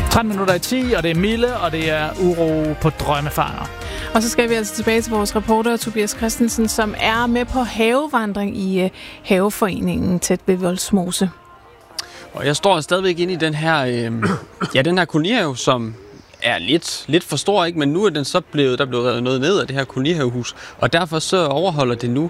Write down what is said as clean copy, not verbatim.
10:13, og det er Mille, og det er uro på Drømmefanger. Og så skal vi altså tilbage til vores reporter, Tobias Christensen, som er med på havevandring i haveforeningen tæt ved Vollsmose. Og jeg står stadigvæk inde i den her kolonihave, som er lidt for stor, ikke? Men nu er den så blevet revet noget ned af det her kolonihavehus, og derfor så overholder det nu